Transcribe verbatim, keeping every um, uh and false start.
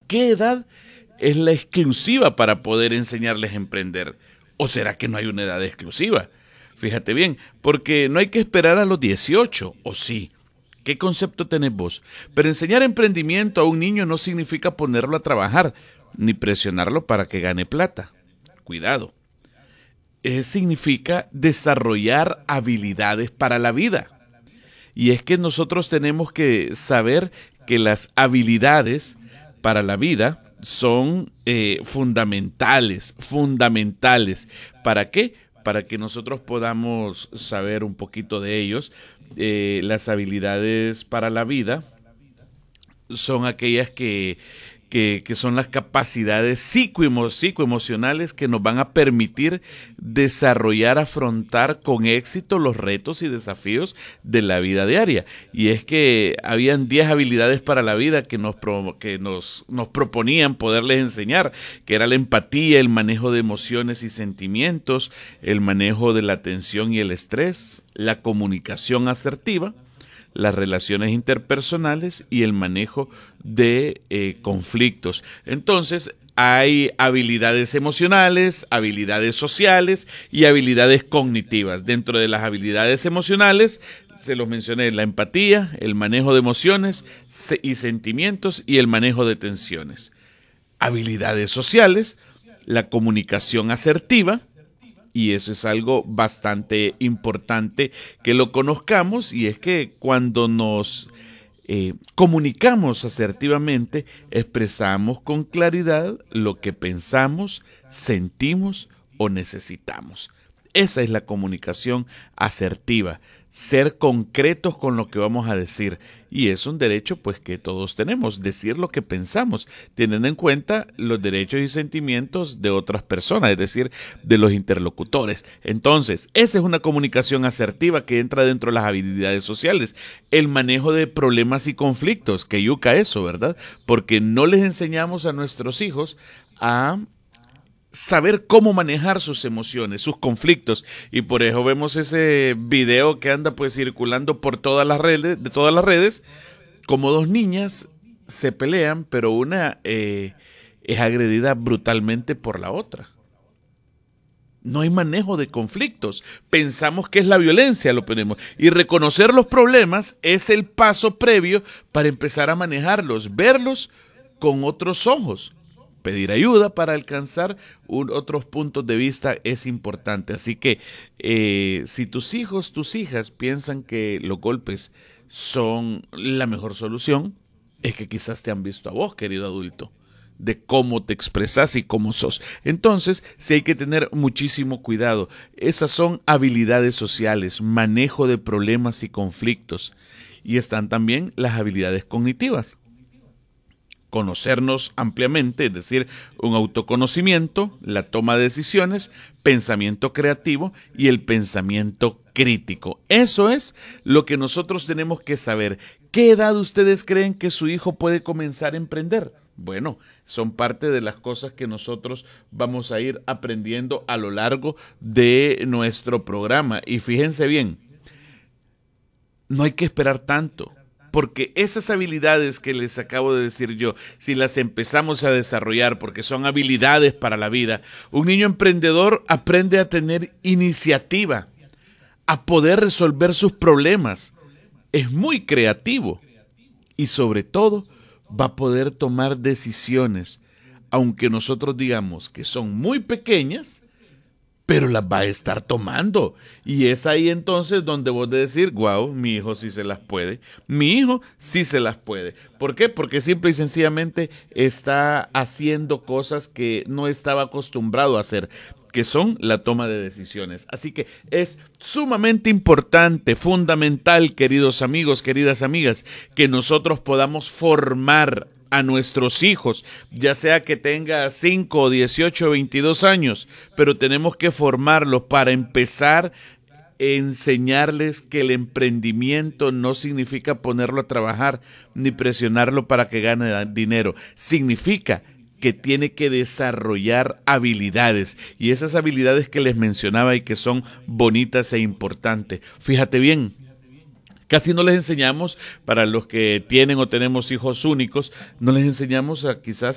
¿Qué edad es la exclusiva para poder enseñarles a emprender? ¿O será que no hay una edad exclusiva? Fíjate bien, porque no hay que esperar a los dieciocho, ¿o sí? ¿Qué concepto tenés vos? Pero enseñar emprendimiento a un niño no significa ponerlo a trabajar, ni presionarlo para que gane plata. Cuidado. Eh, significa desarrollar habilidades para la vida. Y es que nosotros tenemos que saber que las habilidades para la vida son eh, fundamentales, fundamentales. ¿Para qué? Para que nosotros podamos saber un poquito de ellos. Eh, las habilidades para la vida son aquellas que, que, que son las capacidades psicoemo, psicoemocionales que nos van a permitir desarrollar, afrontar con éxito los retos y desafíos de la vida diaria. Y es que habían diez habilidades para la vida que nos, pro, que nos, nos proponían poderles enseñar, que era la empatía, el manejo de emociones y sentimientos, el manejo de la atención y el estrés, la comunicación asertiva, las relaciones interpersonales y el manejo de eh, conflictos. Entonces, hay habilidades emocionales, habilidades sociales y habilidades cognitivas. Dentro de las habilidades emocionales, se los mencioné, la empatía, el manejo de emociones y sentimientos y el manejo de tensiones. Habilidades sociales, la comunicación asertiva. Y eso es algo bastante importante que lo conozcamos, y es que cuando nos eh, comunicamos asertivamente, expresamos con claridad lo que pensamos, sentimos o necesitamos. Esa es la comunicación asertiva, ser concretos con lo que vamos a decir. Y es un derecho pues que todos tenemos, decir lo que pensamos, teniendo en cuenta los derechos y sentimientos de otras personas, es decir, de los interlocutores. Entonces, esa es una comunicación asertiva que entra dentro de las habilidades sociales. El manejo de problemas y conflictos, que yuca eso, ¿verdad? Porque no les enseñamos a nuestros hijos a saber cómo manejar sus emociones, sus conflictos, y por eso vemos ese video que anda pues circulando por todas las redes, de todas las redes, como dos niñas se pelean, pero una eh, es agredida brutalmente por la otra. No hay manejo de conflictos. Pensamos que es la violencia, lo ponemos. Y reconocer los problemas es el paso previo para empezar a manejarlos, verlos con otros ojos. Pedir ayuda para alcanzar un, otros puntos de vista es importante. Así que eh, si tus hijos, tus hijas piensan que los golpes son la mejor solución, es que quizás te han visto a vos, querido adulto, de cómo te expresas y cómo sos. Entonces, sí hay que tener muchísimo cuidado. Esas son habilidades sociales, manejo de problemas y conflictos. Y están también las habilidades cognitivas. Conocernos ampliamente, es decir, un autoconocimiento, la toma de decisiones, pensamiento creativo y el pensamiento crítico. Eso es lo que nosotros tenemos que saber. ¿Qué edad ustedes creen que su hijo puede comenzar a emprender? Bueno, son parte de las cosas que nosotros vamos a ir aprendiendo a lo largo de nuestro programa. Y fíjense bien, no hay que esperar tanto. Porque esas habilidades que les acabo de decir yo, si las empezamos a desarrollar, porque son habilidades para la vida, un niño emprendedor aprende a tener iniciativa, a poder resolver sus problemas. Es muy creativo y sobre todo va a poder tomar decisiones, aunque nosotros digamos que son muy pequeñas, pero las va a estar tomando. Y es ahí entonces donde vos de decir, wow, mi hijo sí se las puede. Mi hijo sí se las puede. ¿Por qué? Porque simple y sencillamente está haciendo cosas que no estaba acostumbrado a hacer, que son la toma de decisiones. Así que es sumamente importante, fundamental, queridos amigos, queridas amigas, que nosotros podamos formar a nuestros hijos, ya sea que tenga cinco, dieciocho, veintidós años, pero tenemos que formarlos para empezar a enseñarles que el emprendimiento no significa ponerlo a trabajar ni presionarlo para que gane dinero, significa que tiene que desarrollar habilidades, y esas habilidades que les mencionaba y que son bonitas e importantes. Fíjate bien, casi no les enseñamos, para los que tienen o tenemos hijos únicos, no les enseñamos a quizás